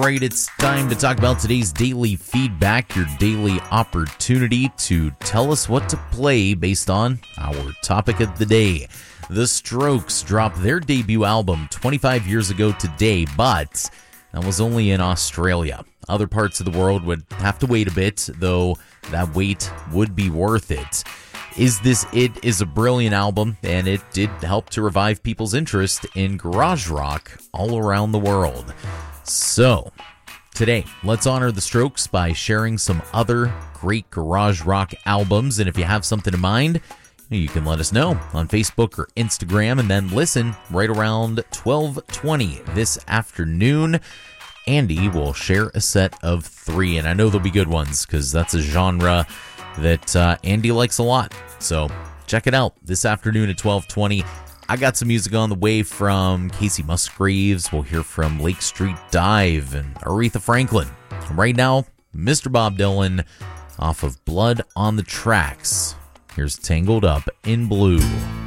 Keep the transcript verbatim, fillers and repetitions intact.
Right, it's time to talk about today's daily feedback, your daily opportunity to tell us what to play based on our topic of the day. The Strokes dropped their debut album twenty-five years ago today, but that was only in Australia. Other parts of the world would have to wait a bit, though that wait would be worth it. Is This It is a brilliant album, and it did help to revive people's interest in garage rock all around the world. So, today, let's honor the Strokes by sharing some other great garage rock albums. And if you have something in mind, you can let us know on Facebook or Instagram, and then listen right around twelve twenty this afternoon. Andy will share a set of three, and I know they'll be good ones because that's a genre that uh, Andy likes a lot. So check it out this afternoon at twelve twenty. I got some music on the way from Casey Musgraves. We'll hear from Lake Street Dive and Aretha Franklin. Right now, Mister Bob Dylan off of Blood on the Tracks. Here's Tangled Up in Blue.